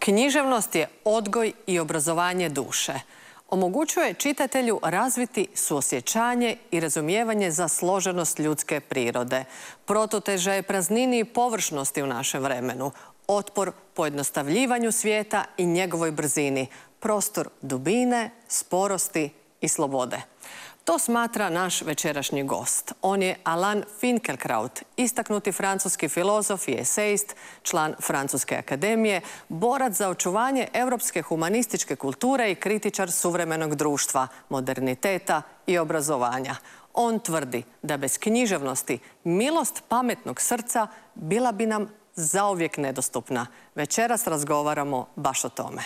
Književnost je odgoj i obrazovanje duše. Omogućuje čitatelju razviti suosjećanje i razumijevanje za složenost ljudske prirode. Prototeža je praznini i površnosti u našem vremenu, otpor pojednostavljivanju svijeta i njegovoj brzini, prostor dubine, sporosti i slobode. To smatra naš večerašnji gost. On je Alain Finkielkraut, istaknuti francuski filozof i esejist, član Francuske akademije, borac za očuvanje europske humanističke kulture i kritičar suvremenog društva, moderniteta i obrazovanja. On tvrdi da bez književnosti milost pametnog srca bila bi nam zauvijek nedostupna. Večeras razgovaramo baš o tome.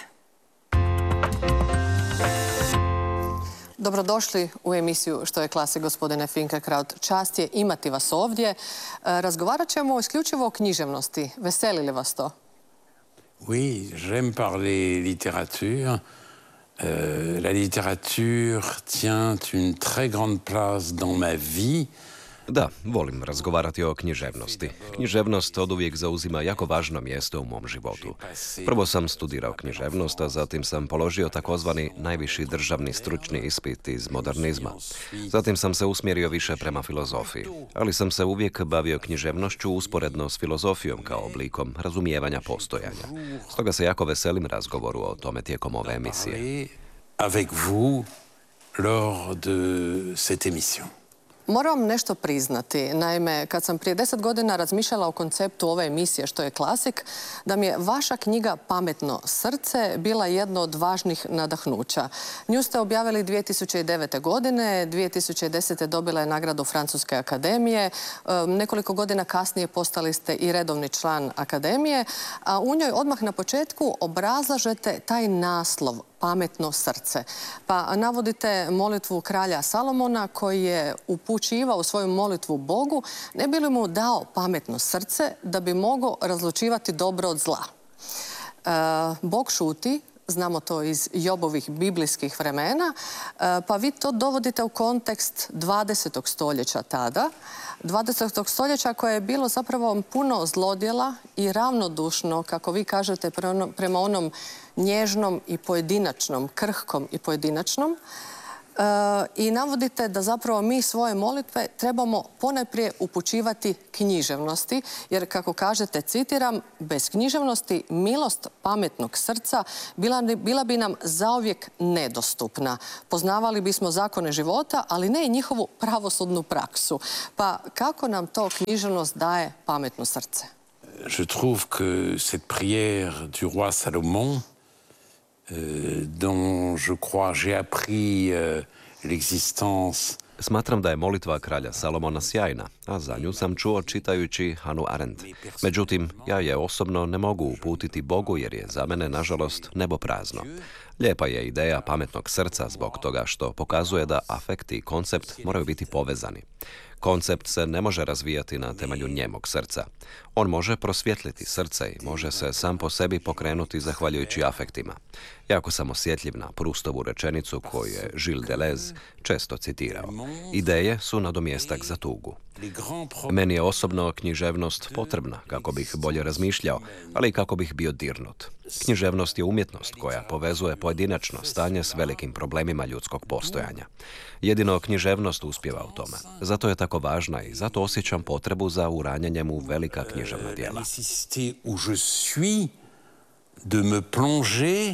Dobrodošli u emisiju Što je klasik, gospodine Finkielkraut. Čast je imati vas ovdje. Razgovarat ćemo isključivo o književnosti. Veseli li vas to? Oui, j'aime parler littérature. La littérature tient une très grande place dans ma vie. Da, volim razgovarati o književnosti. Književnost oduvijek zauzima jako važno mjesto u mom životu. Prvo sam studirao književnost, a zatim sam položio takozvani najviši državni stručni ispit iz modernizma. Zatim sam se usmjerio više prema filozofiji, ali sam se uvijek bavio književnošću usporedno s filozofijom kao oblikom razumijevanja postojanja. Stoga se jako veselim razgovoru o tome tijekom ove emisije. Avec vous lors de cette émission. Moram vam nešto priznati. Naime, kad sam prije 10 godina razmišljala o konceptu ove emisije Što je klasik, da mi je vaša knjiga Pametno srce bila jedno od važnih nadahnuća. Nju ste objavili 2009. godine, 2010. dobila je nagradu Francuske akademije, nekoliko godina kasnije postali ste i redovni član akademije, a u njoj odmah na početku obrazlažete taj naslov Pametno srce. Pa navodite molitvu kralja Salomona koji je upućivao svoju molitvu Bogu, ne bi li mu dao pametno srce da bi mogao razlučivati dobro od zla. Bog šuti, znamo to iz Jobovih biblijskih vremena, pa vi to dovodite u kontekst 20. stoljeća tada. 20. stoljeća koje je bilo zapravo puno zlodjela i ravnodušno, kako vi kažete, prema onom nježnom i pojedinačnom, krhkom i pojedinačnom. I navodite da zapravo mi svoje molitve trebamo ponajprije upućivati književnosti, jer kako kažete, citiram, bez književnosti milost pametnog srca bila bi nam zauvijek nedostupna. Poznavali bismo zakone života, ali ne i njihovu pravosudnu praksu. Pa kako nam to književnost daje pametno srce? Je trouve que cette prière du roi Salomon, dont je crois j'ai appris l'existence. Smatram da je molitva kralja Salomona sjajna, a za nju sam čuo čitajući Hannah Arendt. Međutim, ja je osobno ne mogu uputiti Bogu jer je za mene, nažalost, nebo prazno. Lijepa je ideja pametnog srca zbog toga što pokazuje da afekt i koncept moraju biti povezani. Koncept se ne može razvijati na temelju njemog srca. On može prosvjetliti srce i može se sam po sebi pokrenuti zahvaljujući afektima. Jako sam osjetljiv na Proustovu rečenicu koju je Gilles Deleuze često citirao. Ideje su nadomjestak za tugu. Meni je osobno književnost potrebna kako bih bolje razmišljao, ali i kako bih bio dirnut. Književnost je umjetnost koja povezuje pojedinačno stanje s velikim problemima ljudskog postojanja. Jedino književnost uspijeva u tome. Zato je tako važna i zato osjećam potrebu za uranjanjem u velika književna djela. De me plonger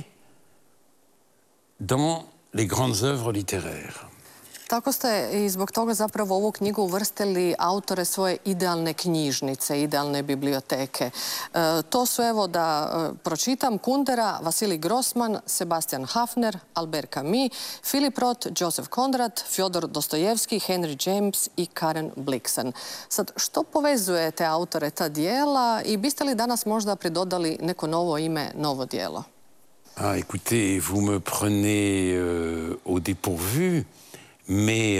dans les grandes œuvres littéraires. Tako ste i zbog toga zapravo ovu knjigu uvrstili autore svoje idealne knjižnice, idealne biblioteke. To su, evo da pročitam, Kundera, Vasilij Grossman, Sebastian Haffner, Albert Camus, Philip Roth, Joseph Conrad, Fjodor Dostojevski, Henry James i Karen Blixen. Sad, što povezuje te autore, ta dijela i biste li danas možda pridodali neko novo ime, novo dijelo? Ah, écoutez, vous me prenez au dépourvu. Mais,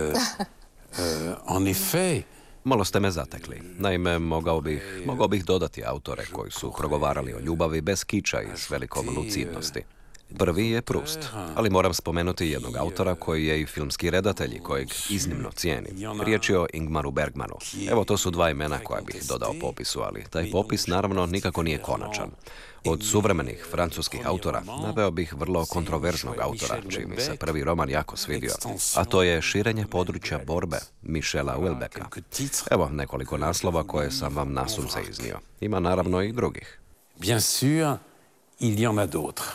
en effet... Malo ste me zatekli. Naime, mogao bih dodati autore koji su progovarali o ljubavi bez kiča i s velikom lucidnosti. Prvi je Proust, ali moram spomenuti jednog autora koji je i filmski redatelj i kojeg iznimno cijenim. Riječ je o Ingmaru Bergmanu. Evo, to su dva imena koja bih dodao popisu, ali taj popis naravno nikako nije konačan. Od suvremenih francuskih autora naveo bih vrlo kontroverznog autora, čiji mi se prvi roman jako svidio, a to je Širenje područja borbe Michela Houellebecqa. Evo nekoliko naslova koje sam vam nasumce iznio. Ima naravno i drugih. Bien sûr, il y en a d'autres.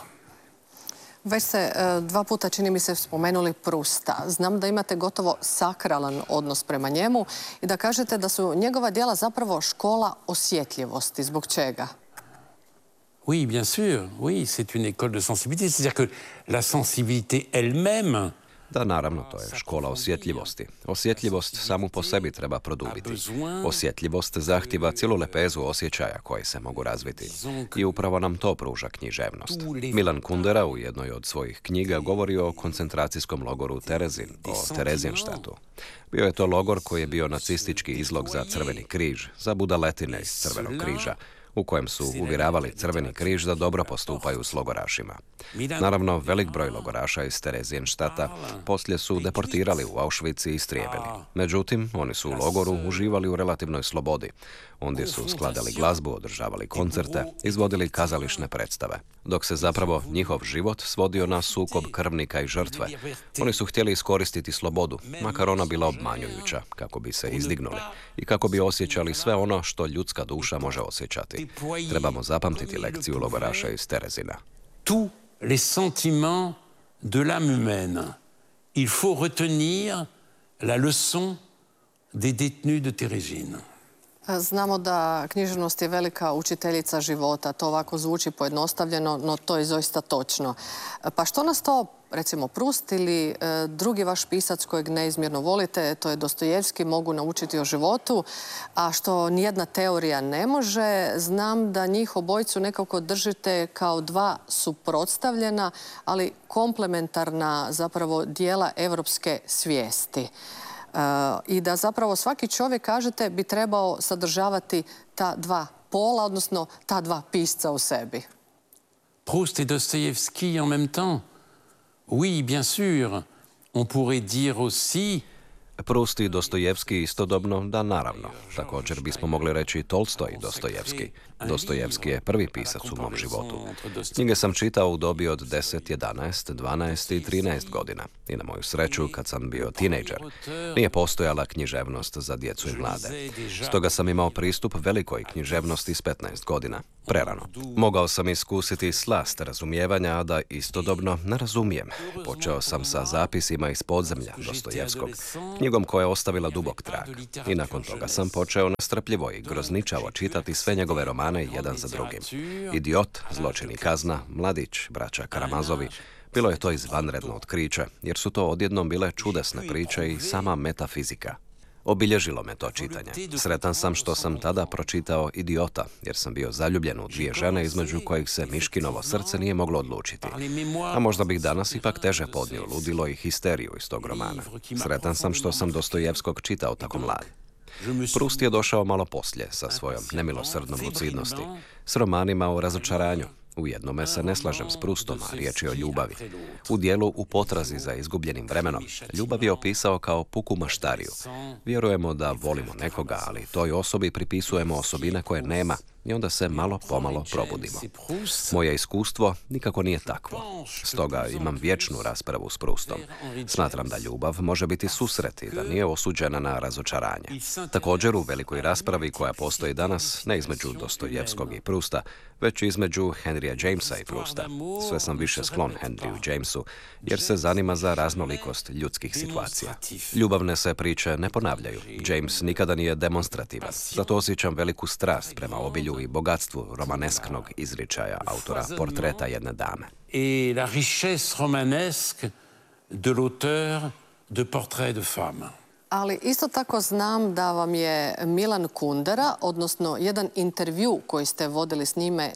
Već ste dva puta, čini mi se, spomenuli Prousta. Znam da imate gotovo sakralan odnos prema njemu i da kažete da su njegova djela zapravo škola osjetljivosti. Zbog čega? Oui, bien sûr. Oui, c'est une école de sensibilité. C'est-à-dire que la sensibilité elle-même. Da, naravno, to je škola osjetljivosti. Osjetljivost samu po sebi treba produbiti. Osjetljivost zahtjeva cijelu lepezu osjećaja koji se mogu razviti. I upravo nam to pruža književnost. Milan Kundera u jednoj od svojih knjiga govori o koncentracijskom logoru Terezin, o Terezijenštatu. Bio je to logor koji je bio nacistički izlog za Crveni križ, za budaletine iz Crvenog križa, u kojem su uvjeravali Crveni križ da dobro postupaju s logorašima. Naravno, velik broj logoraša iz Terezijenštata poslije su deportirali u Auschwitz i istrijebili. Međutim, oni su u logoru uživali u relativnoj slobodi. Ondje su skladali glazbu, održavali koncerte, izvodili kazališne predstave, dok se zapravo njihov život svodio na sukob krvnika i žrtve. Oni su htjeli iskoristiti slobodu, makar ona bila obmanjujuća, kako bi se izdignuli i kako bi osjećali sve ono što ljudska duša može osjećati. Trebamo zapamtiti lekciju logoraša iz Terezina. Tous les sentiments de l'âme humaine. Il faut retenir la leçon des détenus de Terezin. Znamo da književnost je velika učiteljica života. To ovako zvuči pojednostavljeno, no to je zaista točno. Pa što nas to, recimo Proust ili drugi vaš pisac kojeg neizmjerno volite, to je Dostojevski, mogu naučiti o životu, a što nijedna teorija ne može? Znam da njih obojicu nekako držite kao dva suprotstavljena, ali komplementarna zapravo dijela evropske svijesti. I da zapravo svaki čovjek, kažete, bi trebao sadržavati ta dva pola, odnosno ta dva pisca u sebi. Proust et Dostoïevski en même temps? Oui, bien sûr. On pourrait dire aussi... Proust i Dostojevski istodobno, da, naravno. Također bismo mogli reći Tolstoj i Dostojevski. Dostojevski je prvi pisac u mom životu. Knjige sam čitao u dobi od 10, 11, 12 i 13 godina. I na moju sreću, kad sam bio tinejdžer, nije postojala književnost za djecu i mlade. Stoga sam imao pristup velikoj književnosti s 15 godina. Prerano. Mogao sam iskusiti slast razumijevanja, a da istodobno ne razumijem. Počeo sam sa zapisima iz podzemlja Dostojevskog, knjigom koja je ostavila dubok trag. I nakon toga sam počeo nestrpljivo i grozničavo čitati sve njegove romane jedan za drugim. Idiot, Zločin i kazna, Mladić, braća Karamazovi. Bilo je to izvanredno otkriće, jer su to odjednom bile čudesne priče i sama metafizika. Obilježilo me to čitanje. Sretan sam što sam tada pročitao Idiota, jer sam bio zaljubljen u dvije žene između kojih se Miškinovo srce nije moglo odlučiti. A možda bih danas ipak teže podnio ludilo i histeriju iz tog romana. Sretan sam što sam Dostojevskog čitao tako mlad. Proust je došao malo poslije sa svojom nemilosrdnom lucidnosti, s romanima o razočaranju. U jednome se ne slažem s Proustom, a riječ je o ljubavi. U dijelu U potrazi za izgubljenim vremenom, ljubav je opisao kao puku maštariju. Vjerujemo da volimo nekoga, ali toj osobi pripisujemo osobine koje nema i onda se malo pomalo probudimo. Moje iskustvo nikako nije takvo. Stoga imam vječnu raspravu s Proustom. Smatram da ljubav može biti susret i da nije osuđena na razočaranje. Također, u velikoj raspravi koja postoji danas, ne između Dostojevskog i Prousta, već između Henrya Jamesa i Prousta. Sve sam više sklon Henryu Jamesu, jer se zanima za raznolikost ljudskih situacija. Ljubavne se priče ne ponavljaju. James nikada nije demonstrativan. Zato osjećam veliku strast prema obilju i bogatstvu romanesknog izričaja autora Portreta jedne dame. Et la richesse romanesque de l'auteur de Portrait de femme. Ali isto tako znam da vam je Milan Kundera, odnosno jedan intervju koji ste vodili s njime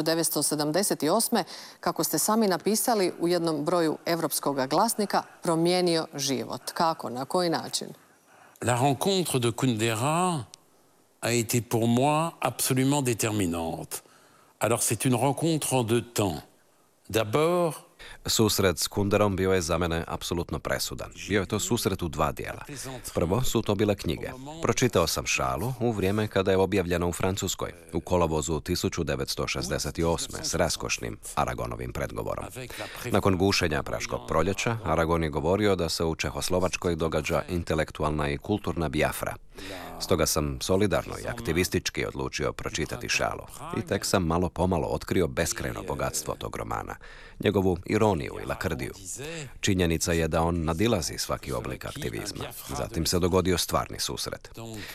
1978. kako ste sami napisali u jednom broju Evropskog glasnika, promijenio život. Kako? Na koji način? La rencontre de Kundera a été pour moi absolument déterminante. Alors c'est une rencontre en deux temps. D'abord, Susret s Kunderom bio je za mene apsolutno presudan. Bio je to susret u dva dijela. Prvo su to bile knjige. Pročitao sam Šalu u vrijeme kada je objavljena u Francuskoj, u kolovozu 1968. s raskošnim Aragonovim predgovorom. Nakon gušenja Praškog proljeća, Aragon je govorio da se u Čehoslovačkoj događa intelektualna i kulturna Biafra. Stoga sam solidarno i aktivistički odlučio pročitati Šalu. I tek sam malo pomalo otkrio beskrajno bogatstvo tog romana, njegovu ironiju i lakrdiju. Činjenica je da on nadilazi svaki oblik aktivizma. Zatim se dogodio stvarni susret.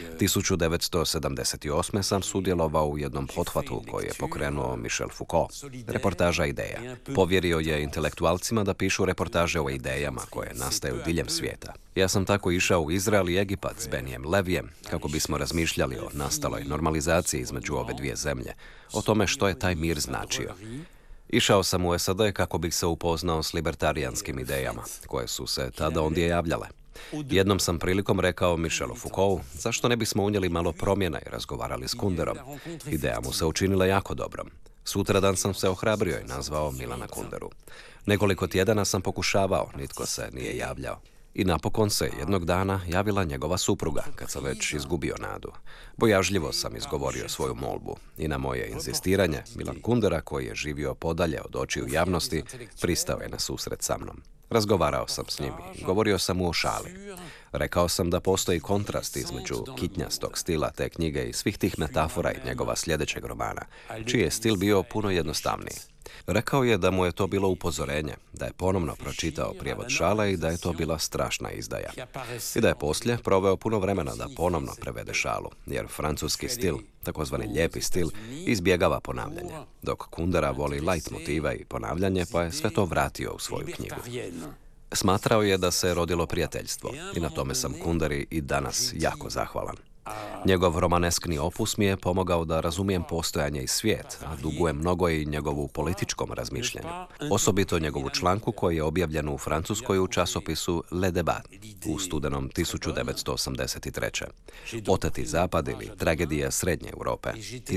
1978. sam sudjelovao u jednom pothvatu koji je pokrenuo Michel Foucault. Reportaža ideja. Povjerio je intelektualcima da pišu reportaže o idejama koje nastaju diljem svijeta. Ja sam tako išao u Izrael i Egipat s Benijem Levijem kako bismo razmišljali o nastaloj normalizaciji između ove dvije zemlje, o tome što je taj mir značio. Išao sam u SAD kako bih se upoznao s libertarijanskim idejama, koje su se tada ondje javljale. Jednom sam prilikom rekao Michelu Foucaultu zašto ne bismo unijeli malo promjena i razgovarali s Kunderom. Ideja mu se učinila jako dobrom. Sutradan sam se ohrabrio i nazvao Milana Kunderu. Nekoliko tjedana sam pokušavao, nitko se nije javljao. I napokon se jednog dana javila njegova supruga, kad sam već izgubio nadu. Bojažljivo sam izgovorio svoju molbu i na moje inzistiranje Milan Kundera, koji je živio podalje od očiju javnosti, pristao je na susret sa mnom. Razgovarao sam s njim i govorio sam mu o Šali. Rekao sam da postoji kontrast između kitnjastog stila te knjige i svih tih metafora i njegova sljedećeg romana, čiji je stil bio puno jednostavniji. Rekao je da mu je to bilo upozorenje, da je ponovno pročitao prijevod Šale i da je to bila strašna izdaja. I da je poslije proveo puno vremena da ponovno prevede Šalu, jer francuski stil, takozvani lijepi stil, izbjegava ponavljanje, dok Kundera voli light motive i ponavljanje, pa je sve to vratio u svoju knjigu. Smatrao je da se rodilo prijateljstvo i na tome sam Kunderi i danas jako zahvalan. Njegov romaneskni opus mi je pomogao da razumijem postojanje i svijet, a dugujem mnogo i njegovu političkom razmišljanju. Osobito njegovu članku koji je objavljen u Francuskoj u časopisu Le Debat u studenom 1983. Oteti zapad ili tragedija Srednje Europe.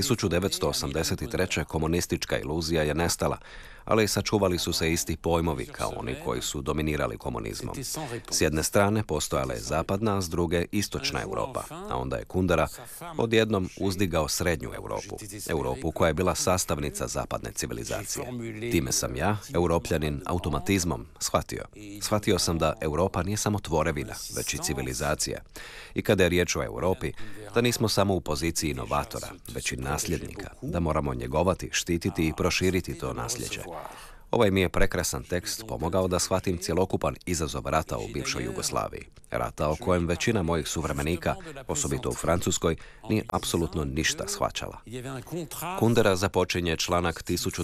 1983. komunistička iluzija je nestala, ali sačuvali su se isti pojmovi kao oni koji su dominirali komunizmom. S jedne strane postojala je zapadna, a s druge istočna Europa, a onda je Kundera odjednom uzdigao srednju Europu, Europu koja je bila sastavnica zapadne civilizacije. Time sam ja, europljanin, automatizmom shvatio. Shvatio sam da Europa nije samo tvorevina, već i civilizacija. I kada je riječ o Europi, da nismo samo u poziciji inovatora, već i nasljednika, da moramo njegovati, štititi i proširiti to nasljeđe. Ovaj mi je prekrasan tekst pomogao da shvatim cjelokupan izazov rata u bivšoj Jugoslaviji. Rata o kojem većina mojih suvremenika, osobito u Francuskoj, nije apsolutno ništa shvaćala. Kundera započinje članak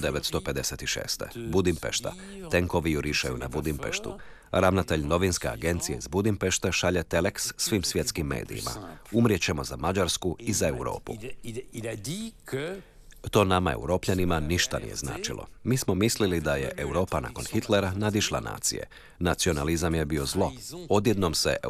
1956. Budimpešta. Tenkovi jurišaju na Budimpeštu. Ravnatelj novinske agencije iz Budimpešte šalje teleks svim svjetskim medijima. Umrijećemo za Mađarsku i za Europu. To nama, Europljanima, ništa nije značilo. Mi smo mislili da je Europa nakon Hitlera nadišla nacije. Nacionalizam je bio zlo. Odjednom se